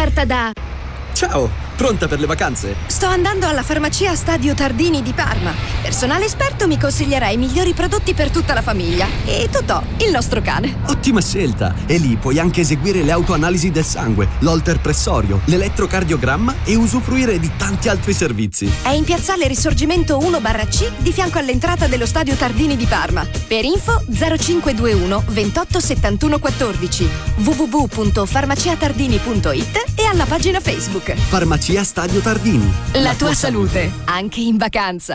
offerta da... Ciao, pronta per le vacanze? Sto andando alla farmacia Stadio Tardini di Parma. Personale esperto mi consiglierà i migliori prodotti per tutta la famiglia. E Totò, il nostro cane. Ottima scelta! E lì puoi anche eseguire le autoanalisi del sangue, l'holter pressorio, l'elettrocardiogramma e usufruire di tanti altri servizi. È in piazzale Risorgimento 1/C di fianco all'entrata dello Stadio Tardini di Parma. Per info 0521 28 71 14 www.farmaciatardini.it e alla pagina Facebook. Farmacia Stadio Tardini. La tua salute, anche in vacanza.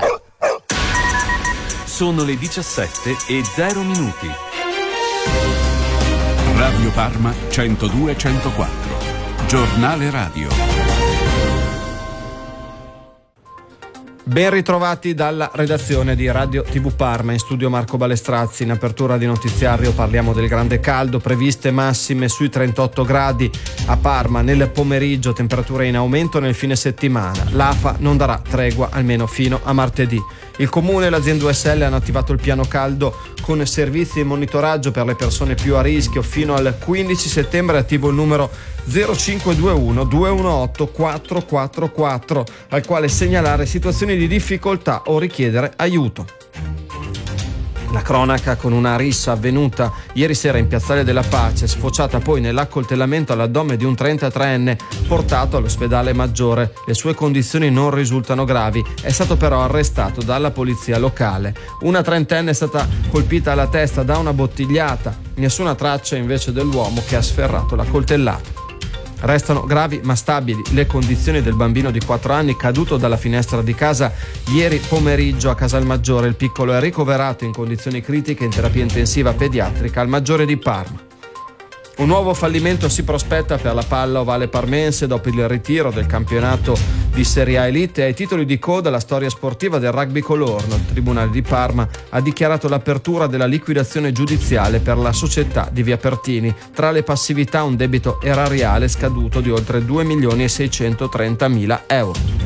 Sono le 17:00. Radio Parma 102-104. Giornale radio. Ben ritrovati dalla redazione di Radio TV Parma, in studio Marco Balestrazzi. In apertura di notiziario parliamo del grande caldo, previste massime sui 38 gradi a Parma nel pomeriggio, temperature in aumento nel fine settimana. L'AFA non darà tregua almeno fino a martedì. Il comune e l'azienda USL hanno attivato il piano caldo con servizi di monitoraggio per le persone più a rischio. Fino al 15 settembre è attivo il numero 0521 218 444 al quale segnalare situazioni di difficoltà o richiedere aiuto. La cronaca con una rissa avvenuta ieri sera in Piazzale della Pace, sfociata poi nell'accoltellamento all'addome di un 33enne portato all'ospedale Maggiore. Le sue condizioni non risultano gravi, è stato però arrestato dalla polizia locale. Una trentenne è stata colpita alla testa da una bottigliata, nessuna traccia invece dell'uomo che ha sferrato la coltellata. Restano gravi ma stabili le condizioni del bambino di 4 anni caduto dalla finestra di casa ieri pomeriggio a Casalmaggiore. Il piccolo è ricoverato in condizioni critiche in terapia intensiva pediatrica al Maggiore di Parma. Un nuovo fallimento si prospetta per la palla ovale parmense dopo il ritiro del campionato di Serie A Elite. Ai titoli di coda la storia sportiva del rugby colorno. Il Tribunale di Parma ha dichiarato l'apertura della liquidazione giudiziale per la società di Via Pertini. Tra le passività un debito erariale scaduto di oltre 2.630.000 euro.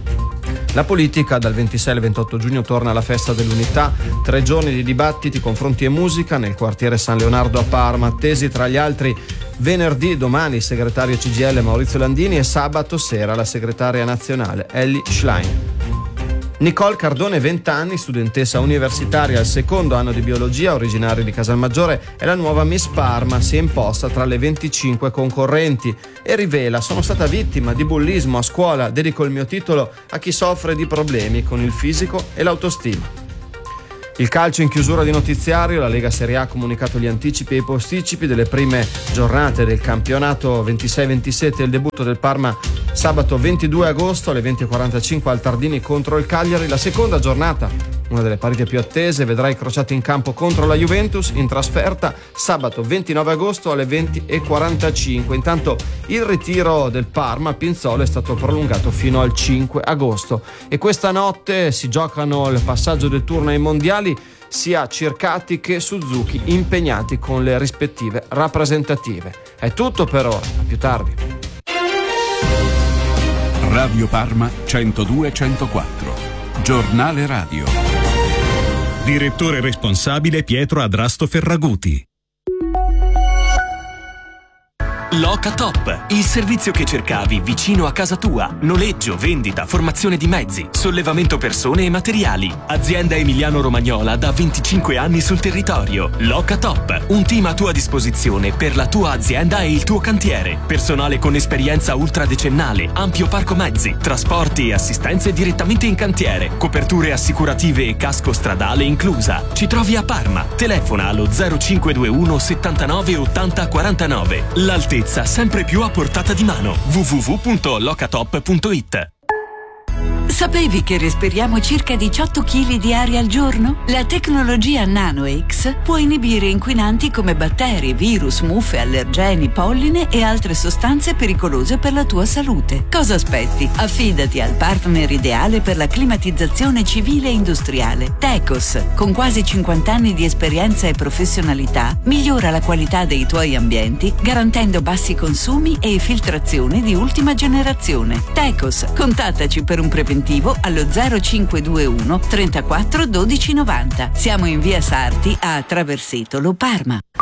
La politica dal 26 al 28 giugno torna alla festa dell'unità, 3 giorni di dibattiti, confronti e musica nel quartiere San Leonardo a Parma, attesi tra gli altri venerdì, domani il segretario CGIL Maurizio Landini e sabato sera la segretaria nazionale Elly Schlein. Nicole Cardone, 20 anni, studentessa universitaria al secondo anno di biologia, originaria di Casalmaggiore, è la nuova Miss Parma, si è imposta tra le 25 concorrenti e rivela: sono stata vittima di bullismo a scuola, dedico il mio titolo a chi soffre di problemi con il fisico e l'autostima. Il calcio in chiusura di notiziario, la Lega Serie A ha comunicato gli anticipi e i posticipi delle prime giornate del campionato 26-27 e il debutto del Parma sabato 22 agosto alle 20:45 al Tardini contro il Cagliari. La seconda giornata, una delle partite più attese, vedrà i crociati in campo contro la Juventus in trasferta sabato 29 agosto alle 20:45. Intanto il ritiro del Parma a Pinzolo è stato prolungato fino al 5 agosto e questa notte si giocano il passaggio del turno ai mondiali, sia Circati che Suzuki impegnati con le rispettive rappresentative. È tutto per ora, a più tardi. Radio Parma 102-104. Giornale radio. Direttore responsabile Pietro Adrasto Ferraguti. Locatop, il servizio che cercavi vicino a casa tua. Noleggio, vendita, formazione di mezzi, sollevamento persone e materiali. Azienda emiliano-romagnola da 25 anni sul territorio. Locatop, un team a tua disposizione per la tua azienda e il tuo cantiere. Personale con esperienza ultradecennale, ampio parco mezzi, trasporti e assistenze direttamente in cantiere, coperture assicurative e casco stradale inclusa. Ci trovi a Parma. Telefona allo 0521 79 80 49. L'altezza sempre più a portata di mano. www.locatop.it. Sapevi che respiriamo circa 18 kg di aria al giorno? La tecnologia NanoX può inibire inquinanti come batteri, virus, muffe, allergeni, polline e altre sostanze pericolose per la tua salute. Cosa aspetti? Affidati al partner ideale per la climatizzazione civile e industriale. Tecos, con quasi 50 anni di esperienza e professionalità, migliora la qualità dei tuoi ambienti garantendo bassi consumi e filtrazione di ultima generazione. Tecos, contattaci per un preventivo allo 0521 34 12 90. Siamo in via Sarti a Traversetolo, Parma.